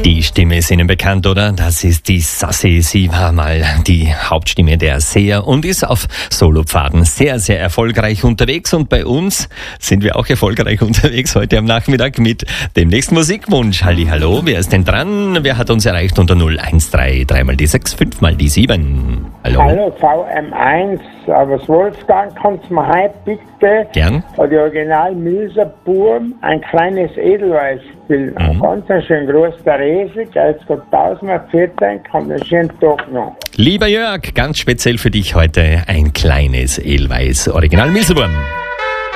Die Stimme ist Ihnen bekannt, oder? Das ist die Sassi. Sie war mal die Hauptstimme der SEA und ist auf Solopfaden sehr, sehr erfolgreich unterwegs. Und bei uns sind wir auch erfolgreich unterwegs heute am Nachmittag mit dem nächsten Musikwunsch. Hallihallo, wer ist denn dran? Wer hat uns erreicht unter 013 3 mal die 6 5 mal die 7? Hallo. Hallo VM1, aber das Wolfgang, kannst du mir heute bitte Gern. von der Original Milser Burm ein kleines Edelweiß spielen? Ganz ein schön groß der Rese, der jetzt gerade 1014, kann einen schönen Tag noch. Lieber Jörg, ganz speziell für dich heute ein kleines Edelweiß Original Milserburm.